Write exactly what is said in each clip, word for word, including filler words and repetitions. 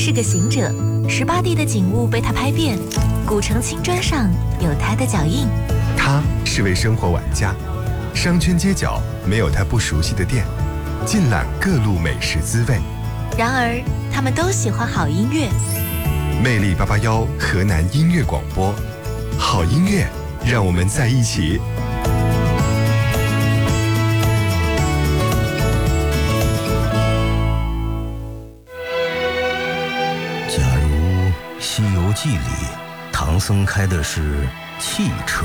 是个行者，十八地的景物被他拍遍，古城青砖上有他的脚印。 他是位生活玩家，商圈街角没有他不熟悉的店，尽览各路美食滋味。 然而，他们都喜欢好音乐。 魅力八八幺河南音乐广播，好音乐，让我们在一起。 假如《西游记》里唐僧开的是汽车，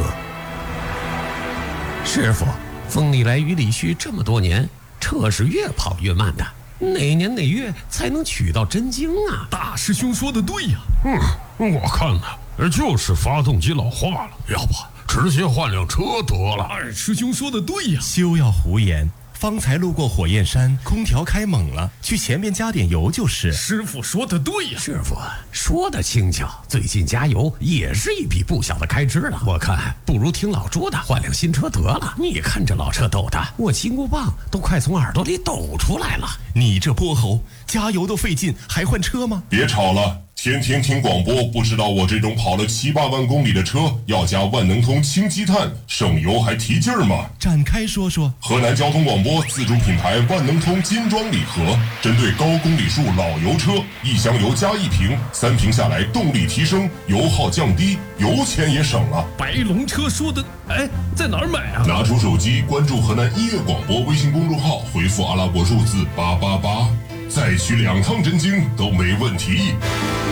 师傅，风里来雨里去这么多年，车是越跑越慢的，哪年哪月才能取到真经啊？ 大师兄说的对呀。嗯，我看呢，就是发动机老化了，要不直接换辆车得了。二师兄说的对呀。 休要胡言，方才路过火焰山，空调开猛了，去前面加点油就是。 师傅说的对呀。 师傅说的轻巧，最近加油也是一笔不小的开支了。我看不如听老朱的，换辆新车得了。你看这老车抖的，我金箍棒都快从耳朵里抖出来了。 你这泼猴，加油都费劲，还换车吗？ 别吵了。天天听广播，不知道我这种跑了七八万公里的车要加万能通氢积碳，省油还提劲儿吗？ 展开说说。 河南交通广播自主品牌万能通金装礼盒，针对高公里数老油车，一箱油加一瓶，三瓶下来动力提升，油耗降低，油钱也省了。 白龙车说的，哎，在哪儿买啊？ 拿出手机关注河南音乐广播微信公众号，回复阿拉伯数字八八八，再取两趟真经都没问题。